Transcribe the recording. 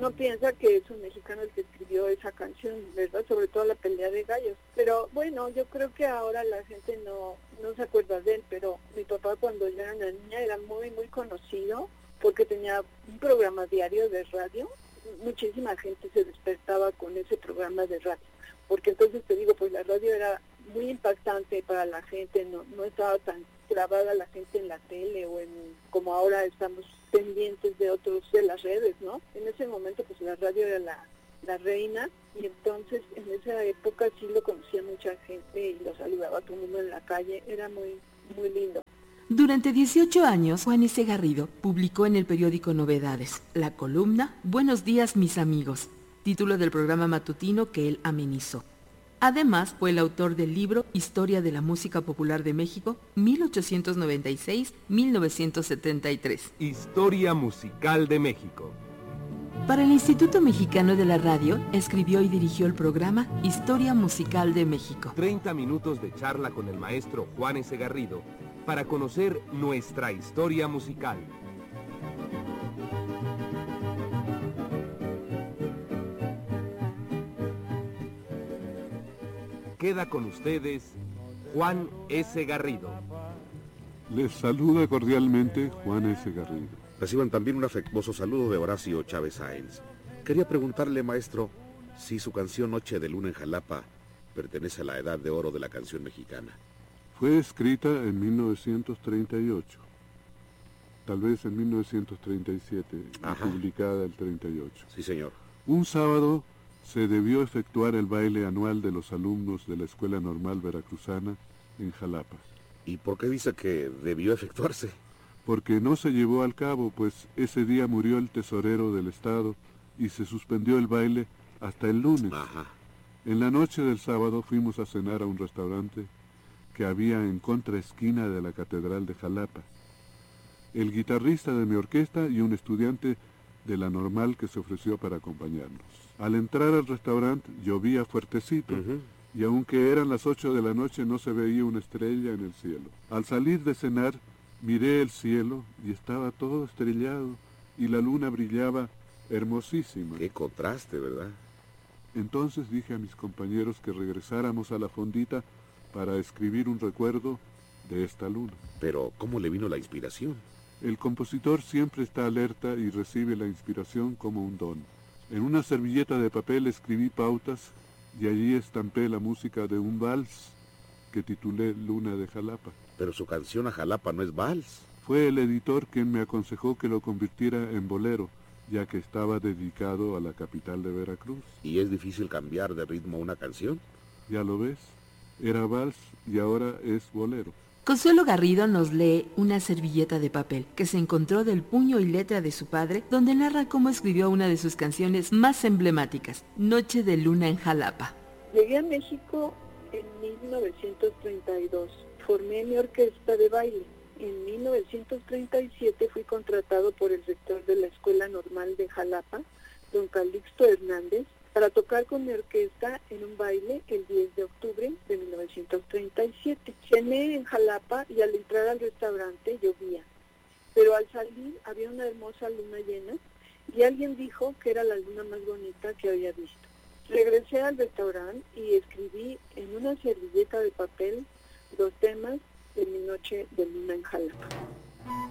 uno piensa que es un mexicano el que escribió esa canción, ¿verdad? Sobre todo La pelea de gallos. Pero bueno, yo creo que ahora la gente no se acuerda de él, pero mi papá cuando yo era una niña era muy, muy conocido porque tenía un programa diario de radio. Muchísima gente se despertaba con ese programa de radio, porque entonces te digo, pues la radio era muy impactante para la gente, no estaba tan clavada la gente en la tele o en como ahora estamos pendientes de las redes, ¿no? En ese momento pues la radio era la reina, y entonces en esa época sí lo conocía mucha gente y lo saludaba a todo el mundo en la calle, era muy, muy lindo. Durante 18 años, Juan S. Garrido publicó en el periódico Novedades la columna Buenos días mis amigos, título del programa matutino que él amenizó. Además, fue el autor del libro Historia de la Música Popular de México, 1896-1973. Historia musical de México. Para el Instituto Mexicano de la Radio, escribió y dirigió el programa Historia Musical de México. 30 minutos de charla con el maestro Juan S. Garrido para conocer nuestra historia musical. Queda con ustedes Juan S. Garrido. Les saluda cordialmente Juan S. Garrido. Reciban también un afectuoso saludo de Horacio Chávez Sáenz. Quería preguntarle, maestro, si su canción Noche de Luna en Jalapa pertenece a la edad de oro de la canción mexicana. Fue escrita en 1938, tal vez en 1937, y publicada el 38. Sí, señor. Un sábado se debió efectuar el baile anual de los alumnos de la Escuela Normal Veracruzana en Jalapa. ¿Y por qué dice que debió efectuarse? Porque no se llevó al cabo, pues ese día murió el tesorero del estado y se suspendió el baile hasta el lunes. En la noche del sábado fuimos a cenar a un restaurante que había en contraesquina de la Catedral de Jalapa. El guitarrista de mi orquesta y un estudiante de la normal que se ofreció para acompañarnos. Al entrar al restaurante llovía fuertecito, y aunque eran las 8 de la noche no se veía una estrella en el cielo. Al salir de cenar miré el cielo y estaba todo estrellado y la luna brillaba hermosísima. Qué contraste, ¿verdad? Entonces dije a mis compañeros que regresáramos a la fondita para escribir un recuerdo de esta luna. Pero, ¿cómo le vino la inspiración? El compositor siempre está alerta y recibe la inspiración como un don. En una servilleta de papel escribí pautas y allí estampé la música de un vals que titulé Luna de Jalapa. Pero su canción a Jalapa no es vals. Fue el editor quien me aconsejó que lo convirtiera en bolero, ya que estaba dedicado a la capital de Veracruz. ¿Y es difícil cambiar de ritmo una canción? Ya lo ves, era vals y ahora es bolero. Consuelo Garrido nos lee Una servilleta de papel, que se encontró del puño y letra de su padre, donde narra cómo escribió una de sus canciones más emblemáticas, Noche de Luna en Jalapa. Llegué a México en 1932. Formé mi orquesta de baile. En 1937 fui contratado por el rector de la Escuela Normal de Jalapa, don Calixto Hernández, para tocar con mi orquesta en un baile el 10 de octubre de 1937. Cené en Jalapa y al entrar al restaurante llovía, pero al salir había una hermosa luna llena y alguien dijo que era la luna más bonita que había visto. Regresé al restaurante y escribí en una servilleta de papel 2 temas de mi Noche de Luna en Jalapa.